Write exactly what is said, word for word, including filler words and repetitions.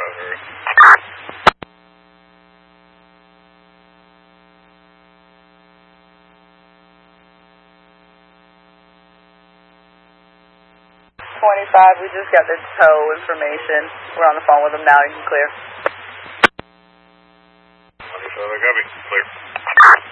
twenty-five area. twenty-five, we just got the tow information. We're on the phone with them now. You can clear. twenty-five, I copy. Clear.